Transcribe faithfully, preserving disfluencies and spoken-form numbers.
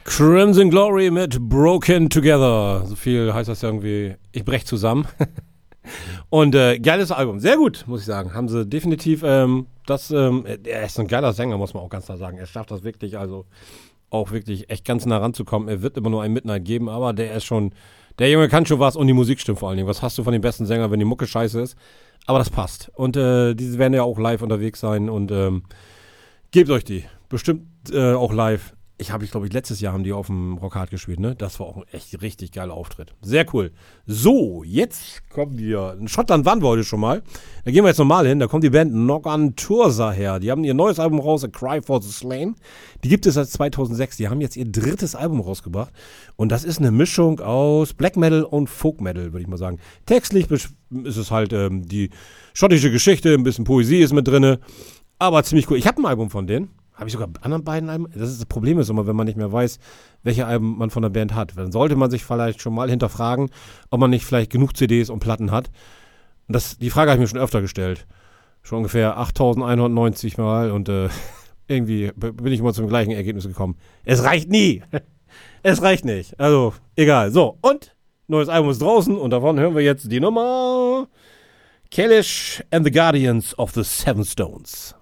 Crimson Glory mit Broken Together. So viel heißt das ja irgendwie, ich brech zusammen. Und äh, geiles Album. Sehr gut, muss ich sagen. Haben sie definitiv, ähm, das, ähm, er ist ein geiler Sänger, muss man auch ganz klar sagen. Er schafft das wirklich, also auch wirklich echt ganz nah ranzukommen. Er wird immer nur ein Midnight geben, aber der ist schon, der Junge kann schon was und die Musik stimmt vor allen Dingen. Was hast du von den besten Sängern, wenn die Mucke scheiße ist? Aber das passt. Und äh, die werden ja auch live unterwegs sein und ähm, gebt euch die. Bestimmt äh, auch live. Ich habe, ich glaube ich, letztes Jahr haben die auf dem Rockhard gespielt, ne? Das war auch ein echt richtig geiler Auftritt. Sehr cool. So, jetzt kommen wir. In Schottland waren wir heute schon mal. Da gehen wir jetzt nochmal hin. Da kommt die Band Knock on Tursa her. Die haben ihr neues Album raus, A Cry for the Slain. Die gibt es seit zweitausendsechs. Die haben jetzt ihr drittes Album rausgebracht. Und das ist eine Mischung aus Black Metal und Folk Metal, würde ich mal sagen. Textlich ist es halt ähm, die schottische Geschichte, ein bisschen Poesie ist mit drin. Aber ziemlich cool. Ich habe ein Album von denen. Habe ich sogar anderen beiden Alben? Das ist das Problem ist immer, wenn man nicht mehr weiß, welche Alben man von der Band hat. Dann sollte man sich vielleicht schon mal hinterfragen, ob man nicht vielleicht genug C Ds und Platten hat. Und das, die Frage habe ich mir schon öfter gestellt. Schon ungefähr achttausendeinhundertneunzig Mal und äh, irgendwie bin ich immer zum gleichen Ergebnis gekommen. Es reicht nie. Es reicht nicht. Also, egal. So, und neues Album ist draußen und davon hören wir jetzt die Nummer Kalish and the Guardians of the Seven Stones.